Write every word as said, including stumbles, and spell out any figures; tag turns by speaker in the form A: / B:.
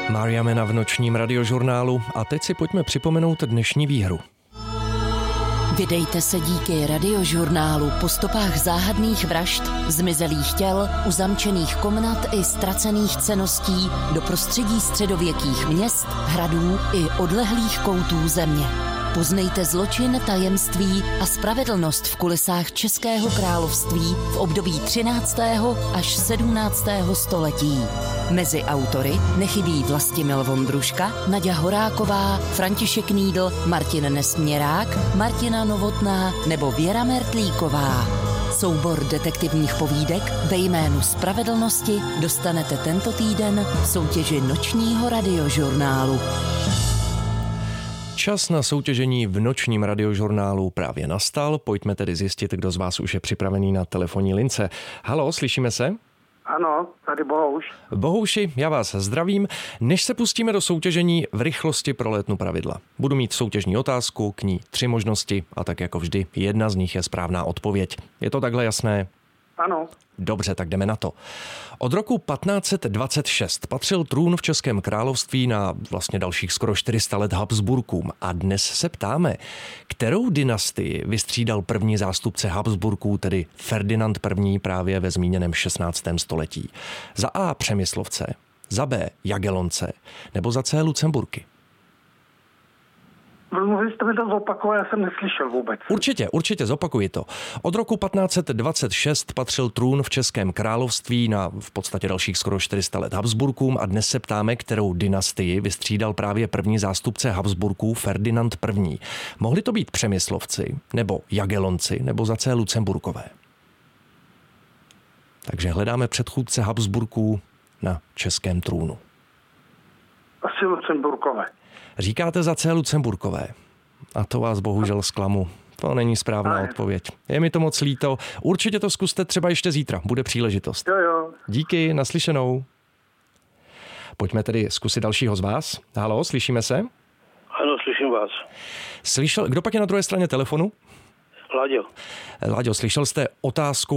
A: Mária Mena v nočním radiožurnálu a teď si pojďme připomenout dnešní výhru.
B: Vydejte se díky radiožurnálu po stopách záhadných vražd, zmizelých těl, uzamčených komnat i ztracených cenností do prostředí středověkých měst, hradů i odlehlých koutů země. Poznejte zločin, tajemství a spravedlnost v kulisách Českého království v období třináctého až sedmnáctého století. Mezi autory nechybí Vlastimil Vondruška, Naďa Horáková, František Nýdl, Martin Nesměrák, Martina Novotná nebo Věra Mertlíková. Soubor detektivních povídek ve jménu spravedlnosti dostanete tento týden v soutěži nočního radiožurnálu.
A: Čas na soutěžení v nočním radiožurnálu právě nastal. Pojďme tedy zjistit, kdo z vás už je připravený na telefonní lince. Haló, slyšíme se?
C: Ano, tady Bohouš.
A: Bohouši, já vás zdravím. Než se pustíme do soutěžení, v rychlosti prolétnu pravidla. Budu mít soutěžní otázku, k ní tři možnosti a tak jako vždy jedna z nich je správná odpověď. Je to takhle jasné?
C: Ano.
A: Dobře, tak jdeme na to. Od roku patnáct set dvacet šest patřil trůn v Českém království na vlastně dalších skoro čtyři sta let Habsburkům. A dnes se ptáme, kterou dynastii vystřídal první zástupce Habsburků, tedy Ferdinand I. právě ve zmíněném šestnáctém století. Za A. Přemyslovce, za B. Jagellonce nebo za C. Lucemburky.
C: Můžete mi to zopakovat, já jsem neslyšel vůbec.
A: Určitě, určitě, zopakuji to. Od roku patnáct set dvacet šest patřil trůn v Českém království na v podstatě dalších skoro čtyři sta let Habsburkům a dnes se ptáme, kterou dynastii vystřídal právě první zástupce Habsburků Ferdinand I. Mohli to být Přemyslovci, nebo Jagellonci, nebo za C. Lucemburkové. Takže hledáme předchůdce Habsburků na českém trůnu.
C: Asi Lucemburkové.
A: Říkáte za C. Lucemburkové. A to vás bohužel zklamu. To není správná odpověď. Je mi to moc líto. Určitě to zkuste třeba ještě zítra. Bude příležitost.
C: Jo, jo.
A: Díky, naslyšenou. Pojďme tedy zkusit dalšího z vás. Haló, slyšíme se?
D: Ano, slyším vás.
A: Slyšel, kdo pak je na druhé straně telefonu?
D: Láďo.
A: Láďo, slyšel jste otázku